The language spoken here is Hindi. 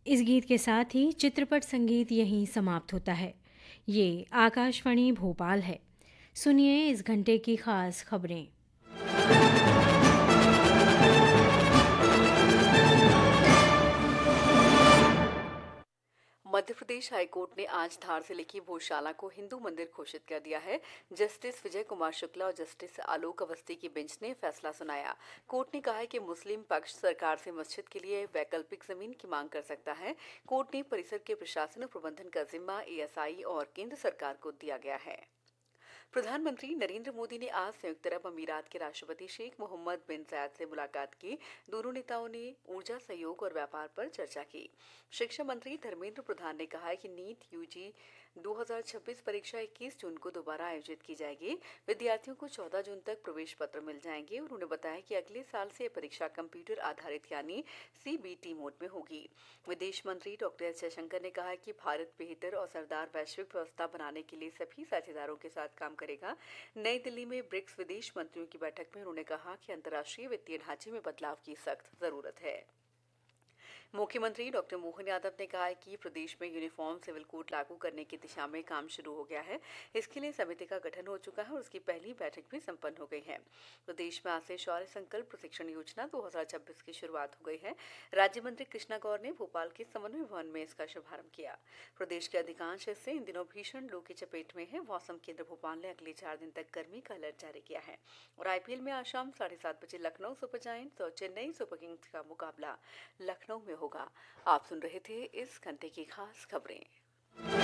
इस गीत के साथ ही चित्रपट संगीत यहीं समाप्त होता है। ये आकाशवाणी भोपाल है। सुनिए इस घंटे की खास खबरें। मध्य प्रदेश हाईकोर्ट ने आज धार जिले की भोजशाला को हिंदू मंदिर घोषित कर दिया है। जस्टिस विजय कुमार शुक्ला और जस्टिस आलोक अवस्थी की बेंच ने फैसला सुनाया। कोर्ट ने कहा है कि मुस्लिम पक्ष सरकार से मस्जिद के लिए वैकल्पिक जमीन की मांग कर सकता है। कोर्ट ने परिसर के प्रशासन और प्रबंधन का जिम्मा एएसआई और केंद्र सरकार को दिया गया है। प्रधानमंत्री नरेंद्र मोदी ने आज संयुक्त अरब अमीरात के राष्ट्रपति शेख मोहम्मद बिन जायद से मुलाकात की। दोनों नेताओं ने ऊर्जा सहयोग और व्यापार पर चर्चा की। शिक्षा मंत्री धर्मेंद्र प्रधान ने कहा है कि नीट यूजी 2026 परीक्षा 21 जून को दोबारा आयोजित की जाएगी। विद्यार्थियों को 14 जून तक प्रवेश पत्र मिल जाएंगे। उन्होंने बताया कि अगले साल से परीक्षा कंप्यूटर आधारित यानी सीबीटी मोड में होगी। विदेश मंत्री डॉक्टर एस जयशंकर ने कहा है कि भारत बेहतर और असरदार वैश्विक व्यवस्था बनाने के लिए सभी साझेदारों के साथ काम करेगा। नई दिल्ली में ब्रिक्स विदेश मंत्रियों की बैठक में उन्होंने कहा कि अंतर्राष्ट्रीय वित्तीय ढांचे में बदलाव की सख्त जरूरत है। मुख्यमंत्री डॉक्टर मोहन यादव ने कहा है कि प्रदेश में यूनिफॉर्म सिविल कोड लागू करने की दिशा में काम शुरू हो गया है। इसके लिए समिति का गठन हो चुका है और उसकी पहली बैठक भी संपन्न हो गई है। प्रदेश में आज से शौर्य संकल्प प्रशिक्षण योजना 2026 की शुरुआत हो गई है। राज्य मंत्री कृष्णा गौर ने भोपाल के समन्वय भवन में इसका शुभारंभ किया। प्रदेश के अधिकांश हिस्से इन दिनों भीषण लू की चपेट में है। मौसम केंद्र भोपाल ने अगले 4 दिन तक गर्मी का अलर्ट जारी किया है। और आईपीएल में आज शाम 7:30 बजे लखनऊ सुपर जायंट्स और चेन्नई सुपर किंग्स का मुकाबला लखनऊ में होगा। आप सुन रहे थे इस घंटे की खास खबरें।